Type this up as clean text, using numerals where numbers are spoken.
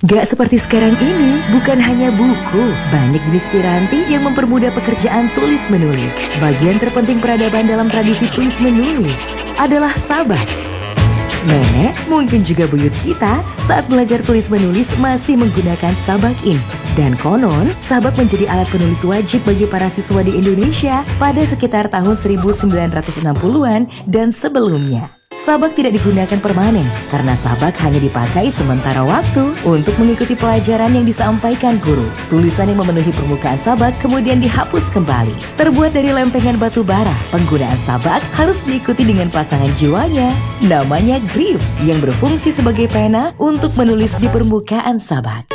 Gak seperti sekarang ini, bukan hanya buku, banyak jenis piranti yang mempermudah pekerjaan tulis-menulis. Bagian terpenting peradaban dalam tradisi tulis-menulis adalah sabak. Nenek, mungkin juga buyut kita saat belajar tulis-menulis masih menggunakan sabak ini. Dan konon, sabak menjadi alat penulis wajib bagi para siswa di Indonesia pada sekitar tahun 1960-an dan sebelumnya. Sabak tidak digunakan permanen karena sabak hanya dipakai sementara waktu untuk mengikuti pelajaran yang disampaikan guru. Tulisan yang memenuhi permukaan sabak kemudian dihapus kembali. Terbuat dari lempengan batu bara, penggunaan sabak harus diikuti dengan pasangan jiwanya. Namanya grip yang berfungsi sebagai pena untuk menulis di permukaan sabak.